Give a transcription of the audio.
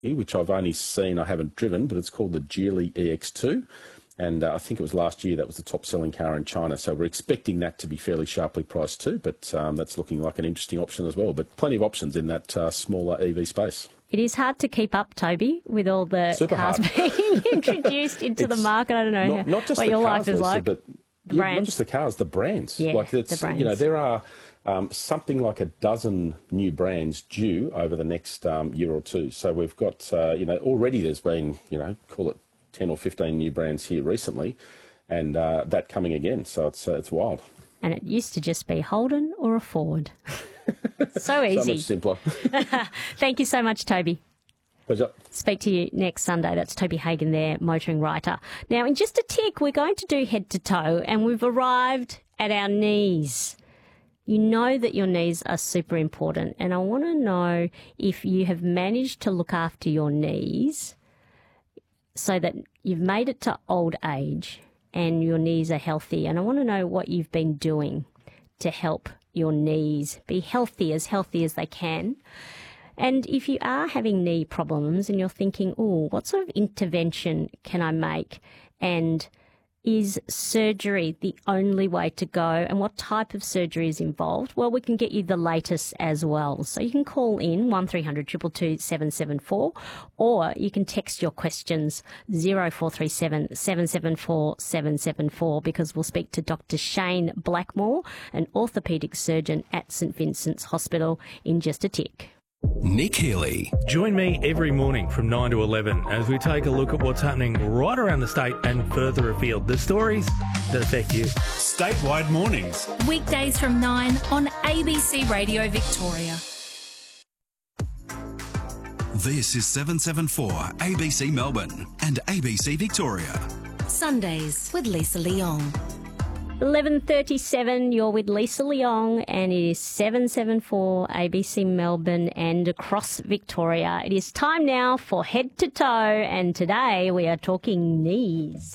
which I've only seen, I haven't driven, but it's called the Geely EX2. And I think it was last year that was the top-selling car in China. So we're expecting that to be fairly sharply priced too, but that's looking like an interesting option as well. But plenty of options in that smaller EV space. It is hard to keep up, Toby, with all the cars being introduced into the market. I don't know not just what the your cars, life is Lisa, like. but not just the cars, the brands. Yeah, the brands. You know, there are something like a dozen new brands due over the next year or two. So we've got, already there's been, call it 10 or 15 new brands here recently, and that coming again. So it's wild. And it used to just be Holden or a Ford. So easy. So much simpler. Thank you so much, Toby. Pleasure. Speak to you next Sunday. That's Toby Hagan there, motoring writer. Now, in just a tick, we're going to do head to toe, and we've arrived at our knees. You know that your knees are super important, and I want to know if you have managed to look after your knees so that you've made it to old age and your knees are healthy. And I want to know what you've been doing to help your knees be healthy as they can. And if you are having knee problems and you're thinking, oh, what sort of intervention can I make? And is surgery the only way to go? And what type of surgery is involved? Well, we can get you the latest as well. So you can call in 1300 222 774, or you can text your questions 0437 774 774, because we'll speak to Dr. Shane Blackmore, an orthopaedic surgeon at St Vincent's Hospital, in just a tick. Nick Healy. Join me every morning from 9 to 11 as we take a look at what's happening right around the state and further afield. The stories that affect you. Statewide mornings. Weekdays from 9 on ABC Radio Victoria. This is 774 ABC Melbourne and ABC Victoria. Sundays with Lisa Leong. 11:37, you're with Lisa Leong, and it is 774 ABC Melbourne and across Victoria. It is time now for Head to Toe, and today we are talking knees.